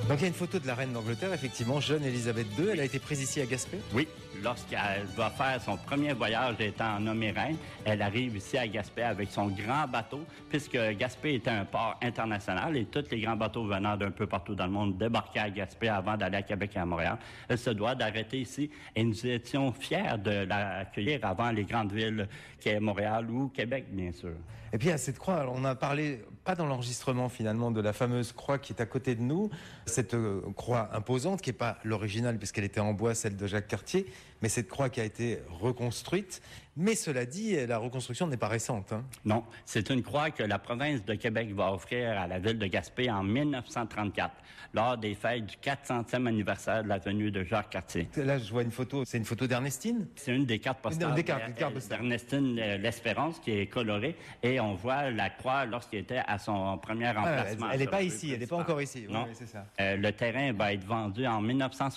Donc il y a une photo de la reine d'Angleterre, effectivement, jeune Élisabeth II. Elle a été prise ici à Gaspé. Oui, lorsqu'elle va faire son premier voyage étant nommée reine, elle arrive ici à Gaspé avec son grand bateau, puisque Gaspé était un port international et tous les grands bateaux venant d'un peu partout dans le monde débarquaient à Gaspé avant d'aller à Québec et à Montréal. Elle se doit d'arrêter ici et nous étions fiers de l'accueillir avant les grandes villes qu'est Montréal ou Québec, bien sûr. Et puis à cette croix, alors, on a parlé, pas dans l'enregistrement finalement, de la fameuse croix qui est à côté de nous, cette croix imposante qui n'est pas l'originale puisqu'elle était en bois, celle de Jacques Cartier, mais cette croix qui a été reconstruite. Mais cela dit, la reconstruction n'est pas récente. Hein. Non, c'est une croix que la province de Québec va offrir à la ville de Gaspé en 1934, lors des fêtes du 400e anniversaire de la venue de Jacques Cartier. Là, je vois une photo, c'est une photo d'Ernestine. C'est une des cartes postales d'Ernestine l'Espérance qui est colorée et on voit la croix lorsqu'il était à son premier emplacement. Elle n'est pas ici, elle n'est pas encore ici. Non, oui, c'est ça. Le terrain va être vendu en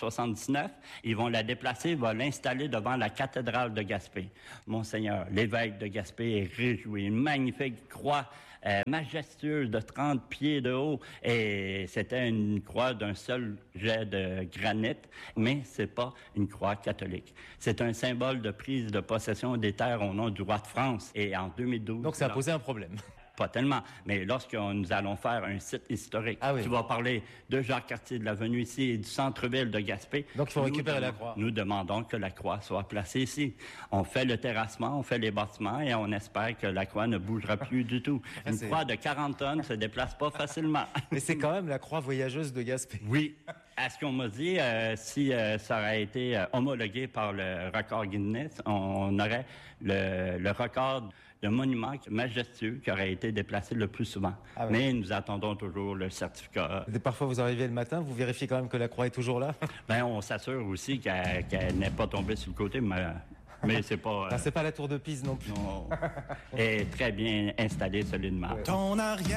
1979. Ils vont la déplacer, vont l'installer devant la cathédrale de Gaspé. Monseigneur, l'évêque de Gaspé est réjoui. Une magnifique croix majestueuse de 30 pieds de haut. Et c'était une croix d'un seul jet de granit, mais c'est pas une croix catholique. C'est un symbole de prise de possession des terres au nom du roi de France. Et en 2012... Donc ça a posé un problème. Pas tellement, mais lorsque nous allons faire un site historique qui va parler de Jacques Cartier, de la venue ici et du centre-ville de Gaspé. Donc il faut récupérer la croix. Nous demandons que la croix soit placée ici. On fait le terrassement, on fait les bâtiments et on espère que la croix ne bougera plus du tout. Une croix de 40 tonnes se déplace pas facilement. Mais c'est quand même la croix voyageuse de Gaspé. Oui. À ce qu'on m'a dit, si ça aurait été homologué par le record Guinness, on aurait le record de monument majestueux qui aurait été déplacé le plus souvent. Ah oui. Mais nous attendons toujours le certificat. Et parfois, vous arrivez le matin, vous vérifiez quand même que la croix est toujours là? Ben, on s'assure aussi qu'elle n'est pas tombée sur le côté, mais c'est pas... c'est pas la tour de Pise non plus. Non. Elle est très bien installée solidement. Ton arrière